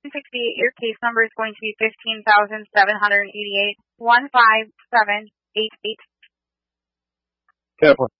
your case number is going to be 15,788 15788. 10-4.